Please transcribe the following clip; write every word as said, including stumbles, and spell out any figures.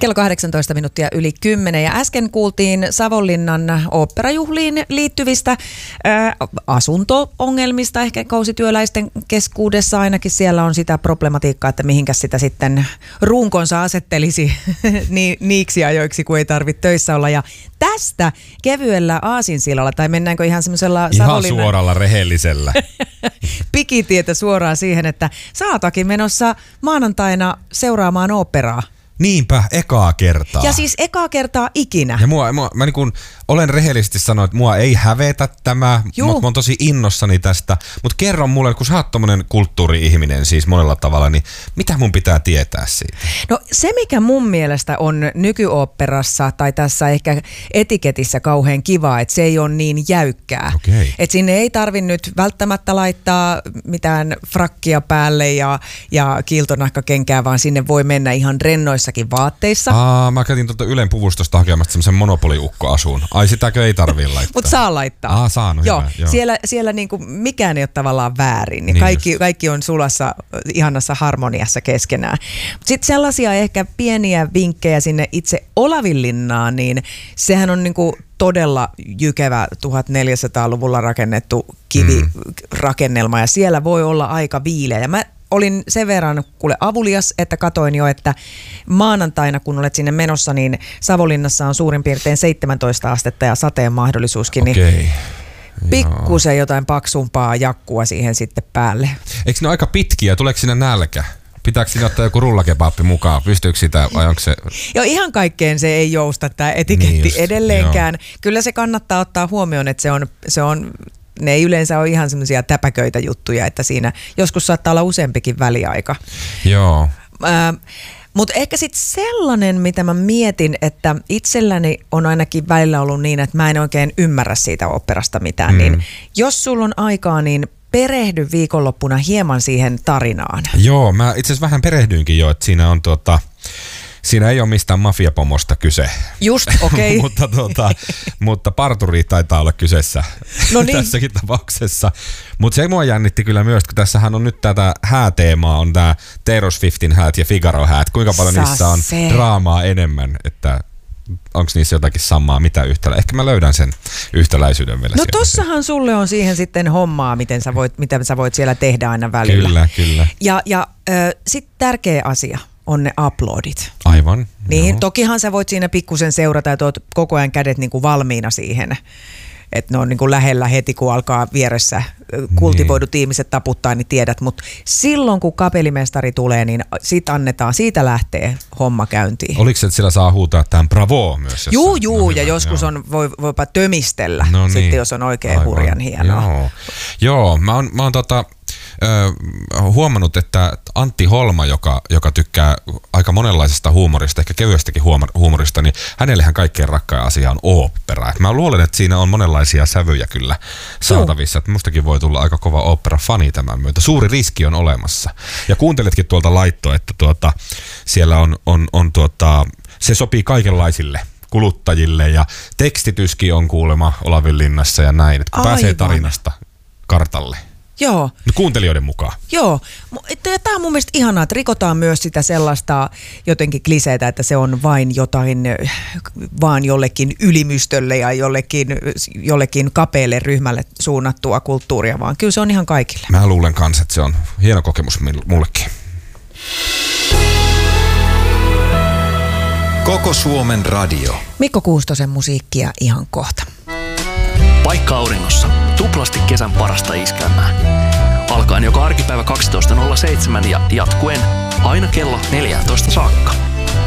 Kello kahdeksantoista minuuttia yli kymmenen ja äsken kuultiin Savonlinnan oopperajuhliin liittyvistä ää, asunto-ongelmista, ehkä kausityöläisten keskuudessa ainakin siellä on sitä problematiikkaa, että mihinkäs sitä sitten runkonsa asettelisi ni, niiksi ajoiksi, kun ei tarvitse töissä olla. Ja tästä kevyellä aasinsillalla, tai mennäänkö ihan semmoisella ihan Savonlinnan... suoralla rehellisellä. pikitietä suoraan siihen, että sä ootkin menossa maanantaina seuraamaan oopperaa. Niinpä, ekaa kertaa. Ja siis ekaa kertaa ikinä. Ja mua, mua, mä niin kun olen rehellisesti sanonut, että mua ei hävetä tämä, mutta mä oon tosi innossani tästä. Mutta kerro mulle, kun sä oot tommonen kulttuuri-ihminen siis monella tavalla, niin mitä mun pitää tietää siitä? No se, mikä mun mielestä on nykyoopperassa tai tässä ehkä etiketissä kauhean kiva, että se ei ole niin jäykkää. Okay. Että sinne ei tarvi nyt välttämättä laittaa mitään frakkia päälle ja, ja kiiltonahkakenkää, vaan sinne voi mennä ihan rennoissakin vaatteissa. Aa, mä kätin tuolta Ylen puvustosta hakemassa semmoisen monopoliukko-asuun. Ai sitäkö ei tarvii laittaa? Mutta saa laittaa. Aa, saa, no joo, hyvä, joo. Siellä, siellä niinku mikään ei ole tavallaan väärin. Niin niin kaikki, kaikki on sulassa, ihanassa harmoniassa keskenään. Sitten sellaisia ehkä pieniä vinkkejä sinne itse Olavinlinnaan, niin sehän on niinku todella jykevä tuhatneljäsataaluvulla rakennettu kivirakennelma ja siellä voi olla aika viileä. Ja mä olin sen verran kuule avulias, että katoin jo, että maanantaina kun olet sinne menossa, niin Savonlinnassa on suurin piirtein seitsemäntoista astetta ja sateen mahdollisuuskin. Okei. Niin pikkusen jotain paksumpaa jakkua siihen sitten päälle. Eikö ne ole aika pitkiä? Tuleeko siinä nälkä? Pitääkö siinä ottaa joku rullakebaappi mukaan? Pystyykö sitä vai onko se... Joo, ihan kaikkeen se ei jousta tämä etiketti niin just, edelleenkään. Joo. Kyllä se kannattaa ottaa huomioon, että se on... Se on ne ei yleensä ole ihan semmoisia täpäköitä juttuja, että siinä joskus saattaa olla useampikin väliaika. Joo. Äh, Mutta ehkä sitten sellainen, mitä mä mietin, että itselläni on ainakin välillä ollut niin, että mä en oikein ymmärrä siitä oopperasta mitään. Mm. Niin jos sulla on aikaa, niin perehdy viikonloppuna hieman siihen tarinaan. Joo, mä itse asiassa vähän perehdyinkin jo, että siinä on tuota... Siinä ei ole mistään mafiapomosta kyse. Just, okei. Okay. mutta, tuota, mutta parturi taitaa olla kyseessä no niin. tässäkin tapauksessa. Mutta se mua jännitti kyllä myös, kun tässähän on nyt tätä hääteemaa, on tää Taylor Swiftin häät ja Figaro-häät. Kuinka paljon Saa niissä on se. draamaa enemmän, että onko niissä jotakin samaa, mitä yhtälä. Ehkä mä löydän sen yhtäläisyyden vielä. No tossahan sulle on siihen sitten hommaa, miten sä voit, mitä sä voit siellä tehdä aina välillä. Kyllä, kyllä. Ja, ja äh, sitten tärkeä asia on ne uploadit. Aivan. Niin, joo. Tokihan sä voit siinä pikkusen seurata ja tuot koko ajan kädet niinku valmiina siihen, että ne on niinku lähellä heti, kun alkaa vieressä kultivoidut niin. ihmiset taputtaa, niin tiedät. Mutta silloin, kun kapellimestari tulee, niin siitä annetaan, siitä lähtee homma käyntiin. Oliko se, että sillä saa huutaa tämän bravo myös? Juu, juu, no, ja hyvä, joskus on, voi, voipa tömistellä, no niin. Sitten jos on oikein Aivan. hurjan hienoa. Joo, joo mä oon, mä oon tota... huomannut, että Antti Holma, joka, joka tykkää aika monenlaisesta huumorista, ehkä kevyestäkin huumorista, niin hänellehän kaikkein rakkain asia on ooppera. Et mä luulen, että siinä on monenlaisia sävyjä kyllä saatavissa. Että mustakin voi tulla aika kova ooppera-fani tämän myötä. Suuri riski on olemassa. Ja kuunteletkin tuolta laittoa, että tuota, siellä on, on, on tuota, se sopii kaikenlaisille kuluttajille ja tekstityskin on kuulemma Olavinlinnassa ja näin, että kun pääsee tarinasta kartalle. Joo. No kuuntelijoiden mukaan. Joo. Tämä on mun mielestä ihanaa, että rikotaan myös sitä sellaista jotenkin kliseitä, että se on vain jotain vaan jollekin ylimystölle ja jollekin, jollekin kapealle ryhmälle suunnattua kulttuuria, vaan kyllä se on ihan kaikille. Mä luulen kanssa, että se on hieno kokemus mullekin. Koko Suomen radio. Mikko Kuustosen musiikkia ihan kohta. Paikka auringossa. Tuplasti kesän parasta iskelmää. Alkaen joka arkipäivä kaksitoista nolla seitsemän ja jatkuen aina kello neljätoista saakka.